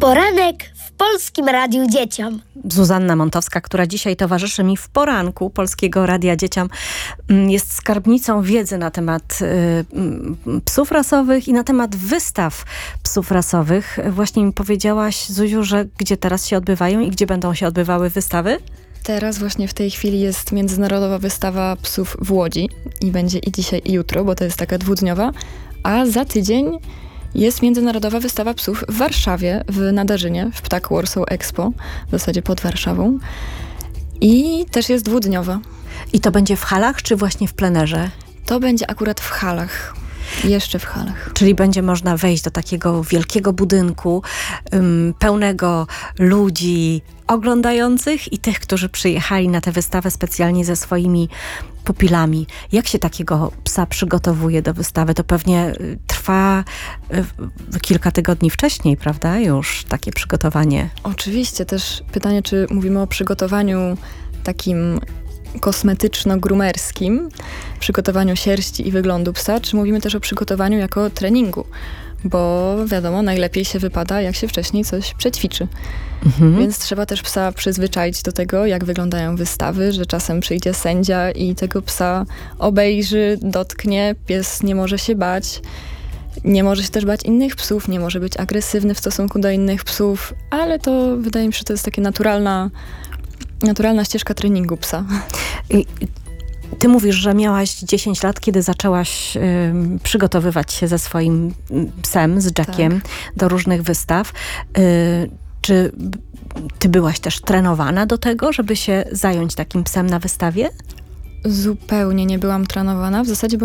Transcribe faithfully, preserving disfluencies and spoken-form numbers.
Poranek w Polskim Radiu Dzieciom. Zuzanna Montowska, która dzisiaj towarzyszy mi w poranku Polskiego Radia Dzieciom, jest skarbnicą wiedzy na temat y, psów rasowych i na temat wystaw psów rasowych. Właśnie mi powiedziałaś, Zuziu, że gdzie teraz się odbywają i gdzie będą się odbywały wystawy? Teraz właśnie w tej chwili jest międzynarodowa wystawa psów w Łodzi i będzie i dzisiaj, i jutro, bo to jest taka dwudniowa, a za tydzień jest międzynarodowa wystawa psów w Warszawie, w Nadarzynie, w Ptak Warsaw Expo, w zasadzie pod Warszawą. I też jest dwudniowa. I to będzie w halach, czy właśnie w plenerze? To będzie akurat w halach. Jeszcze w halach. Czyli będzie można wejść do takiego wielkiego budynku, um, pełnego ludzi oglądających i tych, którzy przyjechali na tę wystawę specjalnie ze swoimi pupilami. Jak się takiego psa przygotowuje do wystawy? To pewnie trwa y, kilka tygodni wcześniej, prawda? Już takie przygotowanie. Oczywiście. Też pytanie, czy mówimy o przygotowaniu takim kosmetyczno-grumerskim, przygotowaniu sierści i wyglądu psa, czy mówimy też o przygotowaniu jako treningu, bo wiadomo, najlepiej się wypada, jak się wcześniej coś przećwiczy. Mhm. Więc trzeba też psa przyzwyczaić do tego, jak wyglądają wystawy, że czasem przyjdzie sędzia i tego psa obejrzy, dotknie, pies nie może się bać, nie może się też bać innych psów, nie może być agresywny w stosunku do innych psów, ale to wydaje mi się, że to jest taka naturalna Naturalna ścieżka treningu psa. I ty mówisz, że miałaś dziesięć lat, kiedy zaczęłaś y, przygotowywać się ze swoim psem, z Jackiem, tak, do różnych wystaw. Y, czy ty byłaś też trenowana do tego, żeby się zająć takim psem na wystawie? Zupełnie nie byłam trenowana. W zasadzie